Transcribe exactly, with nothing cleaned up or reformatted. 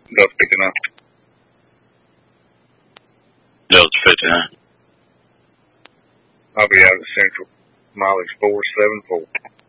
Delta fifty-nine. Delta fifty-nine. I'll be out at Central. Mileage four seven four.